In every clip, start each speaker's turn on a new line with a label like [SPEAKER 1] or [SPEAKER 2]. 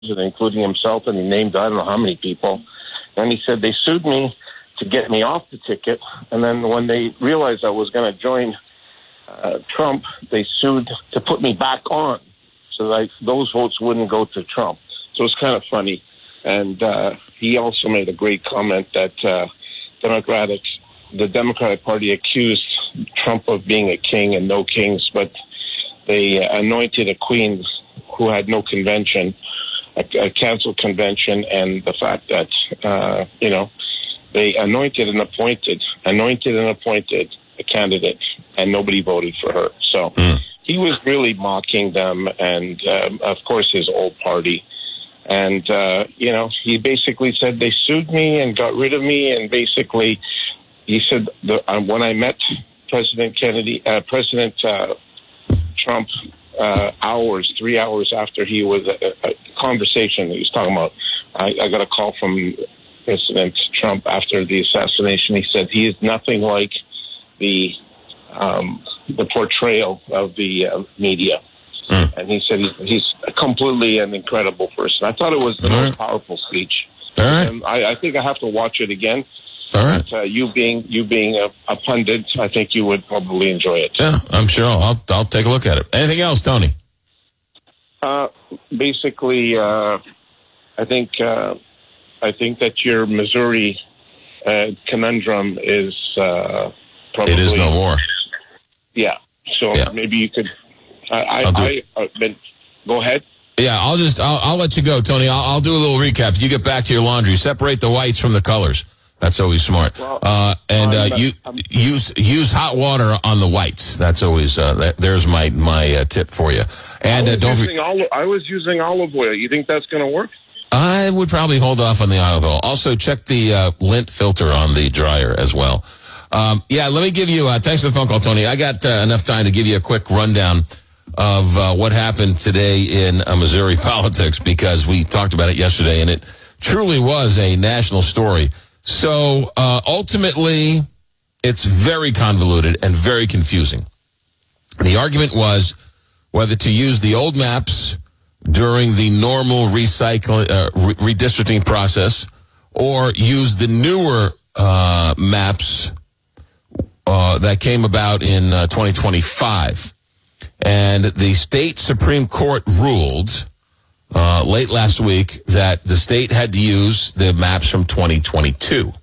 [SPEAKER 1] including himself, and he named I don't know how many people. And he said they sued me to get me off the ticket, and then when they realized I was going to join Trump, they sued to put me back on, so that those votes wouldn't go to Trump. So it's kind of funny. And he also made a great comment that the Democratic Party accused Trump of being a king and no kings, but they anointed a queen who had no convention, a canceled convention, and the fact that, they anointed and appointed a candidate, and nobody voted for her. So he was really mocking them and, of course, his old party. And, he basically said they sued me and got rid of me. And basically, he said when I met President Trump 3 hours after he was a conversation that he was talking about, I got a call from President Trump after the assassination. He said he is nothing like the portrayal of the media. And he said he's completely an incredible person. I thought it was the most powerful speech.
[SPEAKER 2] All right.
[SPEAKER 1] And I think I have to watch it again.
[SPEAKER 2] All right.
[SPEAKER 1] But, you being a pundit, I think you would probably enjoy it.
[SPEAKER 2] Yeah, I'm sure. I'll take a look at it. Anything else, Tony?
[SPEAKER 1] Basically, I think that your Missouri conundrum is probably...
[SPEAKER 2] It is no more.
[SPEAKER 1] Yeah. So maybe you could... go ahead.
[SPEAKER 2] Yeah, I'll let you go, Tony. I'll do a little recap. You get back to your laundry. Separate the whites from the colors. That's always smart.
[SPEAKER 1] Well,
[SPEAKER 2] use hot water on the whites. That's always there's my tip for you. And
[SPEAKER 1] I was using olive oil. You think that's going to work?
[SPEAKER 2] I would probably hold off on the olive oil. Also, check the lint filter on the dryer as well. Let me give you thanks for the phone call, Tony. I got enough time to give you a quick rundown of what happened today in Missouri politics, because we talked about it yesterday, and it truly was a national story. So ultimately, it's very convoluted and very confusing. The argument was whether to use the old maps during the normal redistricting process, or use the newer maps that came about in 2025. And the state Supreme Court ruled late last week that the state had to use the maps from 2022.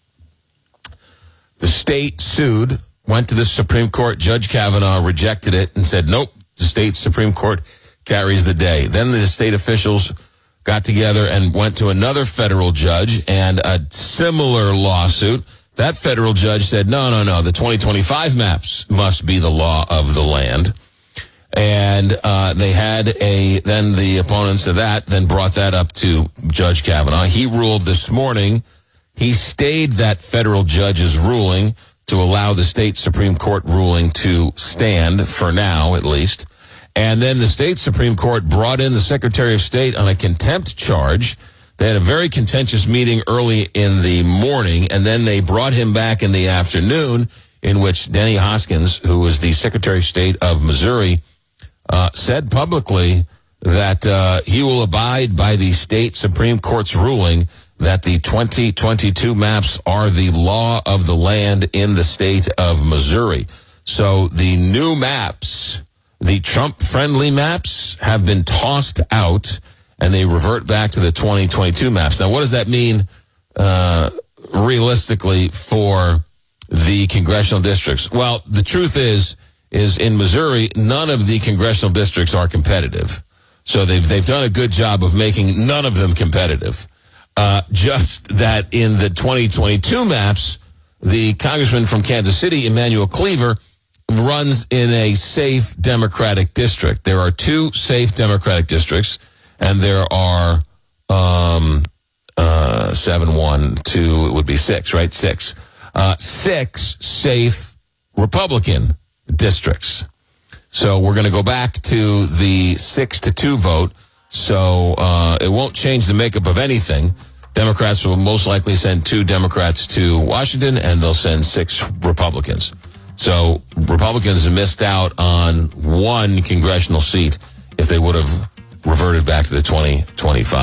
[SPEAKER 2] The state sued, went to the Supreme Court. Judge Kavanaugh rejected it and said, nope, the state Supreme Court carries the day. Then the state officials got together and went to another federal judge and a similar lawsuit. That federal judge said, no, the 2025 maps must be the law of the land. And then the opponents of that then brought that up to Judge Kavanaugh. He ruled this morning. He stayed that federal judge's ruling to allow the state Supreme Court ruling to stand, for now at least. And then the state Supreme Court brought in the Secretary of State on a contempt charge. They had a very contentious meeting early in the morning, and then they brought him back in the afternoon, in which Denny Hoskins, who was the Secretary of State of Missouri, said publicly that he will abide by the state Supreme Court's ruling that the 2022 maps are the law of the land in the state of Missouri. So the new maps, the Trump-friendly maps, have been tossed out, and they revert back to the 2022 maps. Now, what does that mean realistically for the congressional districts? Well, the truth is in Missouri, none of the congressional districts are competitive. So they've done a good job of making none of them competitive. Just that in the 2022 maps, the congressman from Kansas City, Emanuel Cleaver, runs in a safe Democratic district. There are 2 safe Democratic districts, and there are 7, 1, 2, it would be 6, right? 6. 6 safe Republican districts. So we're going to go back to the 6-2 vote. So it won't change the makeup of anything. Democrats will most likely send 2 Democrats to Washington, and they'll send 6 Republicans. So Republicans missed out on 1 congressional seat if they would have reverted back to the 2025.